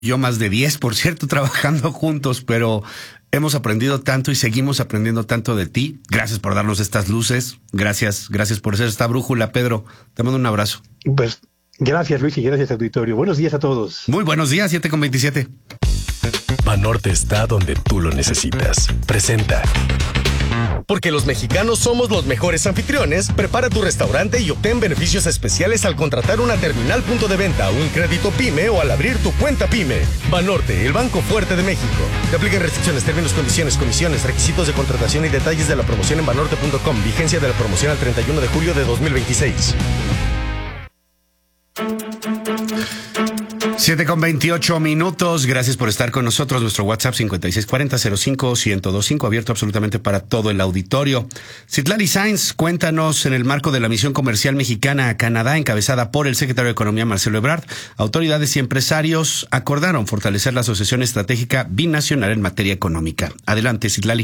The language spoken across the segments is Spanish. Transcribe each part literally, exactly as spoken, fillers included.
Yo más de diez, por cierto, trabajando juntos, pero hemos aprendido tanto y seguimos aprendiendo tanto de ti. Gracias por darnos estas luces. Gracias, gracias por ser esta brújula, Pedro. Te mando un abrazo. Pues gracias, Luis, y gracias, auditorio. Buenos días a todos. Muy buenos días, siete con veintisiete. Banorte está donde tú lo necesitas. Presenta. Porque los mexicanos somos los mejores anfitriones, prepara tu restaurante y obtén beneficios especiales al contratar una terminal punto de venta, un crédito PYME o al abrir tu cuenta PYME. Banorte, el banco fuerte de México. Te aplican restricciones, términos, condiciones, comisiones, requisitos de contratación y detalles de la promoción en banorte punto com. Vigencia de la promoción al treinta y uno de julio de dos mil veintiséis. siete con veintiocho minutos. Gracias por estar con nosotros. Nuestro WhatsApp cincuenta y seis cuarenta cero cinco ciento veinticinco, abierto absolutamente para todo el auditorio. Citlali Sainz, cuéntanos, en el marco de la misión comercial mexicana a Canadá, encabezada por el secretario de Economía, Marcelo Ebrard, autoridades y empresarios acordaron fortalecer la asociación estratégica binacional en materia económica. Adelante, Citlali.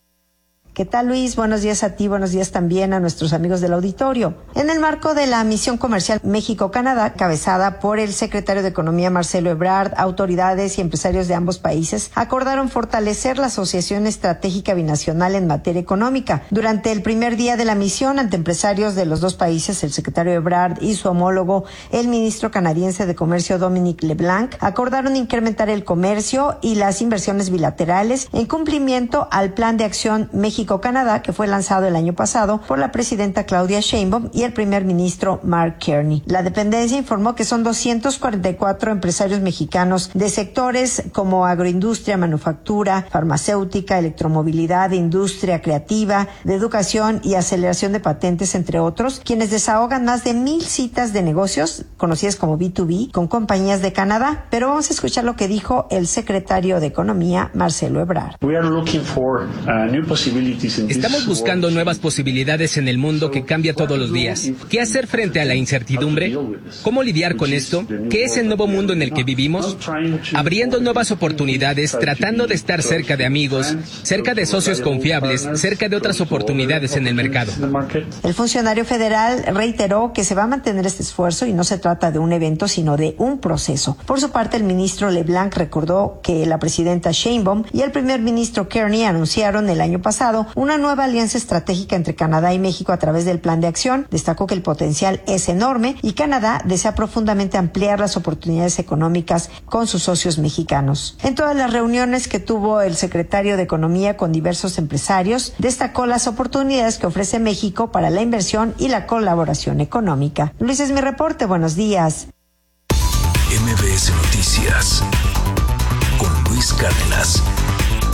¿Qué tal, Luis? Buenos días a ti, buenos días también a nuestros amigos del auditorio. En el marco de la misión comercial México-Canadá, cabezada por el secretario de Economía Marcelo Ebrard, autoridades y empresarios de ambos países acordaron fortalecer la asociación estratégica binacional en materia económica. Durante el primer día de la misión, ante empresarios de los dos países, el secretario Ebrard y su homólogo, el ministro canadiense de Comercio Dominic LeBlanc, acordaron incrementar el comercio y las inversiones bilaterales en cumplimiento al Plan de Acción México Canadá, que fue lanzado el año pasado por la presidenta Claudia Sheinbaum y el primer ministro Mark Carney. La dependencia informó que son doscientos cuarenta y cuatro empresarios mexicanos de sectores como agroindustria, manufactura, farmacéutica, electromovilidad, industria creativa, de educación y aceleración de patentes, entre otros, quienes desahogan más de mil citas de negocios, conocidas como B dos B, con compañías de Canadá. Pero vamos a escuchar lo que dijo el secretario de Economía, Marcelo Ebrard. We are looking for uh, new possibilities. Estamos buscando nuevas posibilidades en el mundo que cambia todos los días. ¿Qué hacer frente a la incertidumbre? ¿Cómo lidiar con esto? ¿Qué es el nuevo mundo en el que vivimos? Abriendo nuevas oportunidades, tratando de estar cerca de amigos, cerca de socios confiables, cerca de otras oportunidades en el mercado. El funcionario federal reiteró que se va a mantener este esfuerzo y no se trata de un evento, sino de un proceso. Por su parte, el ministro LeBlanc recordó que la presidenta Sheinbaum y el primer ministro Carney anunciaron el año pasado una nueva alianza estratégica entre Canadá y México a través del Plan de Acción. Destacó que el potencial es enorme y Canadá desea profundamente ampliar las oportunidades económicas con sus socios mexicanos. En todas las reuniones que tuvo el secretario de Economía con diversos empresarios, destacó las oportunidades que ofrece México para la inversión y la colaboración económica. Luis, es mi reporte. Buenos días. M B S Noticias con Luis Cárdenas.